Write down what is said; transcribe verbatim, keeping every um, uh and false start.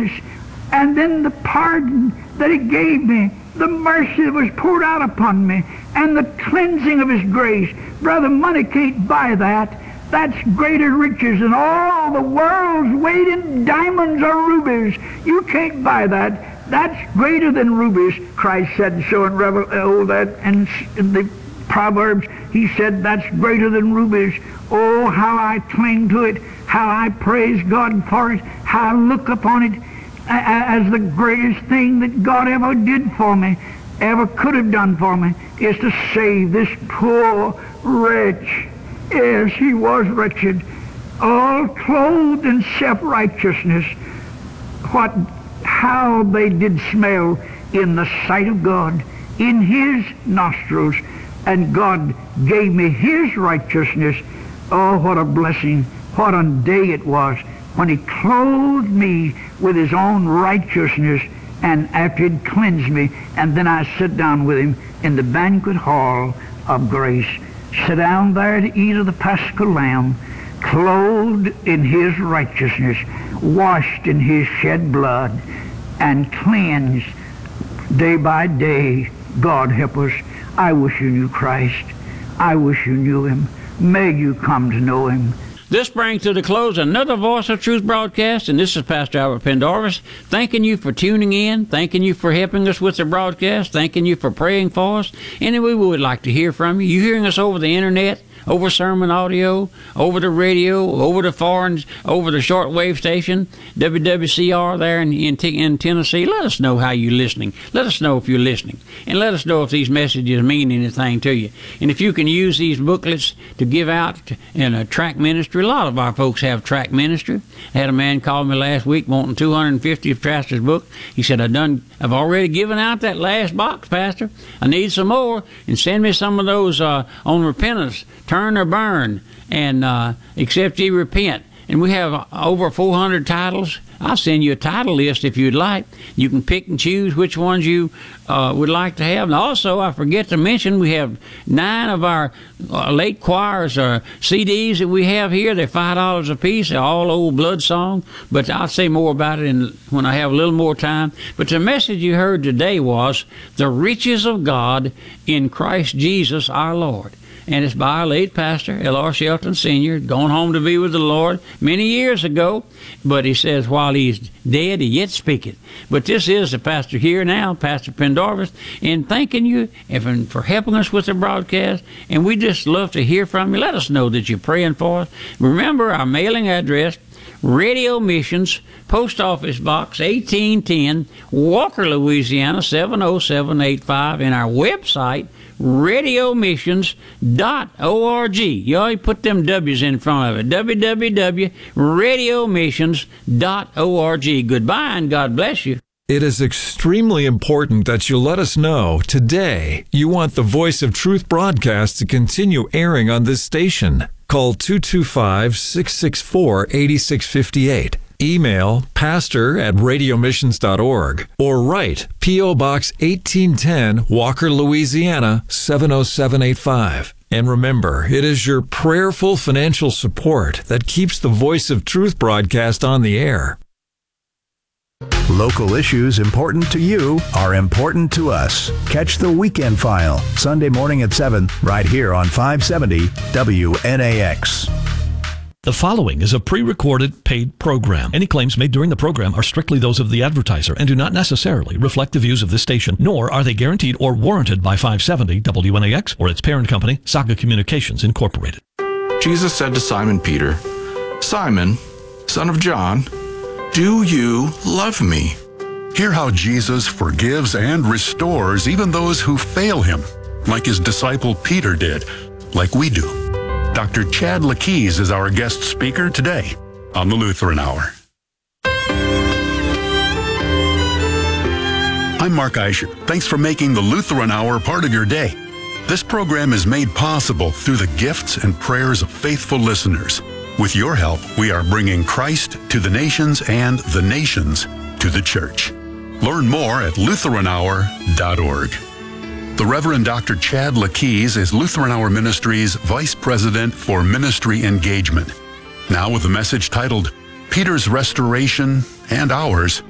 forgiveness, and then the pardon that he gave me, the mercy that was poured out upon me, and the cleansing of his grace. Brother, money can't buy that. That's greater riches than all the world's weight in diamonds or rubies. You can't buy that. That's greater than rubies, Christ said so in Revel- oh, that and in the Proverbs. He said that's greater than rubies. Oh, how I cling to it, how I praise God for it, how I look upon it as the greatest thing that God ever did for me, ever could have done for me, is to save this poor wretch. Yes, he was wretched, all clothed in self-righteousness. What, how they did smell in the sight of God, in his nostrils, and God gave me his righteousness. Oh, what a blessing, what a day it was when he clothed me with his own righteousness, and after he'd cleansed me, and then I sit down with him in the banquet hall of grace. Sit down there to eat of the Paschal Lamb, clothed in his righteousness, washed in his shed blood, and cleansed day by day. God help us. I wish you knew Christ. I wish you knew him. May you come to know him. This brings to the close another Voice of Truth broadcast, and this is Pastor Albert Pendarvis, thanking you for tuning in, thanking you for helping us with the broadcast, thanking you for praying for us, and we would like to hear from you. You hearing us over the internet, over sermon audio, over the radio, over the foreign, over the shortwave station, W W C R there in, in, in Tennessee. Let us know how you're listening. Let us know if you're listening. And let us know if these messages mean anything to you. And if you can use these booklets to give out in a track ministry. A lot of our folks have track ministry. I had a man call me last week wanting two hundred fifty of Pastor's book. He said, I've done, I've already given out that last box, Pastor. I need some more. And send me some of those uh, on repentance. Turn or burn, and uh, except ye repent. And we have over four hundred titles. I'll send you a title list if you'd like. You can pick and choose which ones you uh, would like to have. And also, I forget to mention, we have nine of our uh, late choirs or C Ds that we have here. They're five dollars a piece. They're all old blood song. But I'll say more about it in, when I have a little more time. But the message you heard today was the riches of God in Christ Jesus our Lord. And it's by our late pastor, L R Shelton Senior, gone home to be with the Lord many years ago. But he says, while he's dead, he yet speaketh. But this is the pastor here now, Pastor Pendarvis, and thanking you for helping us with the broadcast. And we just love to hear from you. Let us know that you're praying for us. Remember our mailing address, Radio Missions, Post Office Box eighteen ten, Walker, Louisiana seven oh seven eight five, and our website, radio missions dot org. You always put them W's in front of it. w w w dot radio missions dot org. Goodbye and God bless you. It is extremely important that you let us know today you want the Voice of Truth broadcast to continue airing on this station. Call two two five, six six four, eight six five eight. Email pastor at radio missions dot org or write P O. Box eighteen ten, Walker, Louisiana seven oh seven eight five. And remember, it is your prayerful financial support that keeps the Voice of Truth broadcast on the air. Local issues important to you are important to us. Catch the Weekend File, Sunday morning at seven, right here on five seventy W N A X. The following is a pre-recorded paid program. Any claims made during the program are strictly those of the advertiser and do not necessarily reflect the views of this station, nor are they guaranteed or warranted by five seventy W N A X or its parent company, Saga Communications Incorporated. Jesus said to Simon Peter, Simon, son of John, do you love me? Hear how Jesus forgives and restores even those who fail him, like his disciple Peter did, like we do. Doctor Chad Lakees is our guest speaker today on the Lutheran Hour. I'm Mark Eicher. Thanks for making the Lutheran Hour part of your day. This program is made possible through the gifts and prayers of faithful listeners. With your help, we are bringing Christ to the nations and the nations to the church. Learn more at lutheran hour dot org. The Reverend Doctor Chad Lakees is Lutheran Hour Ministries Vice President for Ministry Engagement. Now with a message titled, Peter's Restoration and Ours,